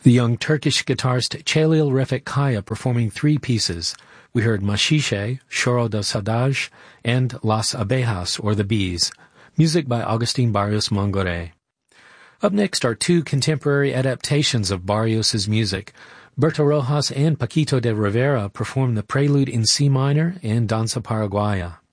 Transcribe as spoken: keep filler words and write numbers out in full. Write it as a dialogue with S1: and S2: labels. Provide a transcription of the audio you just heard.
S1: the young Turkish guitarist Chalil Refik Kaya performing three pieces. We heard Machiche, Choro de Saudade, and Las Abejas, or the Bees, music by Agustin Barrios Mongore. Up next are two contemporary adaptations of Barrios's music. Berto Rojas and Paquito de Rivera perform the Prelude in C minor and Danza Paraguaya.